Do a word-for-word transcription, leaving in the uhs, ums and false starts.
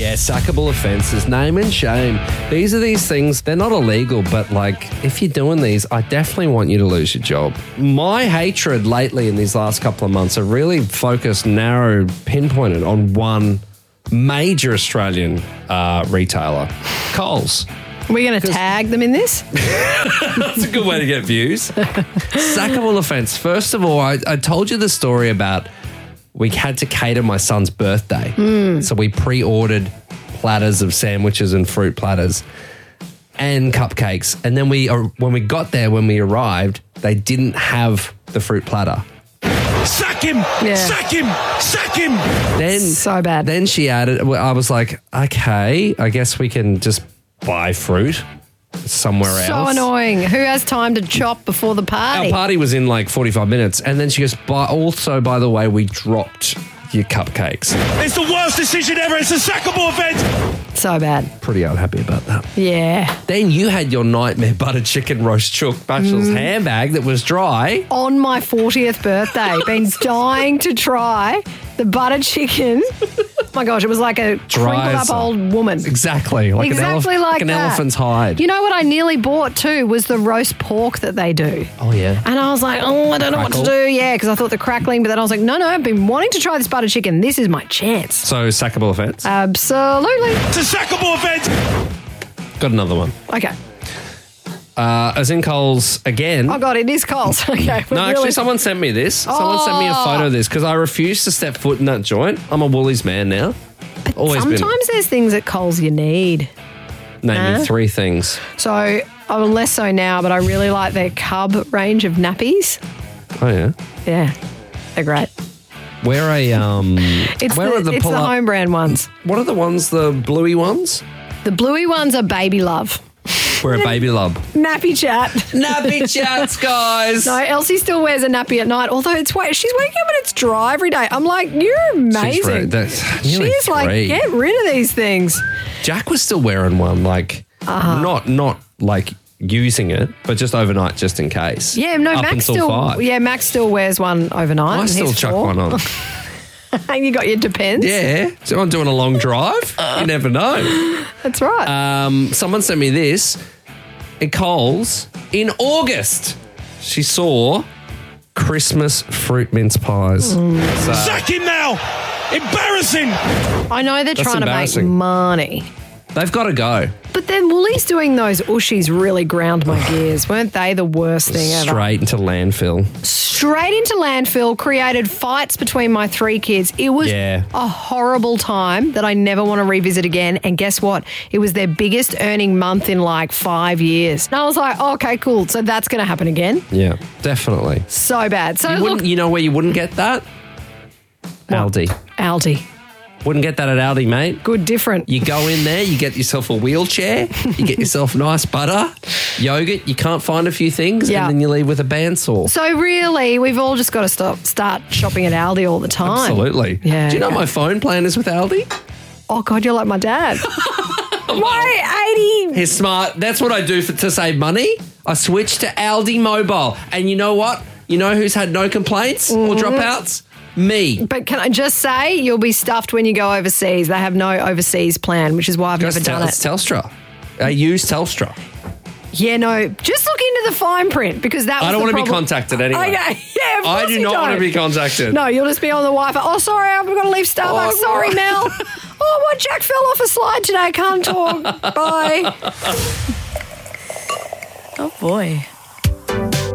Yeah, sackable offences, name and shame. These are these things, they're not illegal, but like, if you're doing these, I definitely want you to lose your job. My hatred lately in these last couple of months are really focused, narrow, pinpointed on one major Australian uh, retailer, Coles. Are we going to tag them in this? That's a good way to get views. Sackable offence. First of all, I, I told you the story about we had to cater my son's birthday. Mm. So we pre-ordered platters of sandwiches and fruit platters and cupcakes. And then we, uh, when we got there, when we arrived, they didn't have the fruit platter. Sack him! Yeah. Sack him! Sack him! Then, so bad. Then she added, well, I was like, okay, I guess we can just buy fruit somewhere So else. annoying. Who has time to chop before the party? Our party was in like forty-five minutes. And then she goes, by, also, by the way, we dropped your cupcakes. It's the worst decision ever. It's a sackable offence. So bad. Pretty unhappy about that. Yeah. Then you had your nightmare butter chicken roast chook bachelor's Mm. handbag that was dry. On my fortieth birthday, been dying to try the butter chicken. Oh my gosh, it was like a Dry crinkled up as a- old woman. Exactly. Like exactly an, elef- like, like an that. elephant's hide. You know what I nearly bought too was the roast pork that they do. Oh, yeah. And I was like, oh, I don't know what to Crackle. do. Yeah, because I thought the crackling, but then I was like, no, no, I've been wanting to try this butter chicken. This is my chance. So, sackable offence. Absolutely. It's a sackable offence. Got another one. Okay. Uh, as in Coles again. Oh, God, it is Coles. Okay. No, we're actually, really- someone sent me this. Someone sent me a Oh. photo of this because I refuse to step foot in that joint. I'm a Woolies man now. Always been. Sometimes there's things at Coles you need. Name Nah. me three things. So, I'm less so now, but I really like their Cub range of nappies. Oh, yeah. Yeah, they're great. Where a um. It's where the, are the it's pull the up? home brand ones. What are the ones? The bluey ones? The bluey ones are Baby Love. We're a baby love. Nappy chat. Nappy chats, guys. No, Elsie still wears a nappy at night, although it's wa- she's waking up and it's dry every day. I'm like, you're amazing. She's right. That's nearly She's like, three. get rid of these things. Jack was still wearing one, like Uh-huh. not not like using it, but just overnight, just in case. Yeah, no, Up Max until still. five. Yeah, Max still wears one overnight. I and still he's chuck four. one on. You got your depends. Yeah, so I'm doing a long drive. You never know. That's right. Um, someone sent me this at Coles in August. She saw Christmas fruit mince pies. So, Sack him now. Embarrassing. I know they're that's trying to make embarrassing. money. they've got to go. But then Woolies doing those ushies really ground my gears. Weren't they the worst thing ever? Straight into landfill. Straight into landfill, created fights between my three kids. It was Yeah. a horrible time that I never want to revisit again. And guess what? It was their biggest earning month in like five years. And I was like, oh, okay, cool. So that's going to happen again. Yeah, definitely. So bad. So You, look, wouldn't, you know where you wouldn't get that? Aldi. Aldi. Wouldn't get that at Aldi, mate. Good, different. You go in there, you get yourself a wheelchair, you get yourself nice butter, yogurt, you can't find a few things, Yeah. and then you leave with a bandsaw. So really, we've all just got to stop, start shopping at Aldi all the time. Absolutely. Yeah, Do you know okay. my phone plan is with Aldi? Oh, God, you're like my dad. My eighty. He's smart. That's what I do for, to save money. I switch to Aldi Mobile. And you know what? You know who's had no complaints or dropouts? Me. But can I just say, you'll be stuffed when you go overseas. They have no overseas plan, which is why I've Just never tell, done it. it's Telstra. I use Telstra. Yeah, no, just look into the fine print because that was I don't the want to be problem. contacted anyway. Okay, yeah, of I course do you not want to don't. be contacted. No, you'll just be on the Wi-Fi. Oh, sorry, I've got to leave Starbucks. Oh, sorry, no. Mel. Oh, my Jack fell off a slide today. Can't talk. Bye. Oh boy.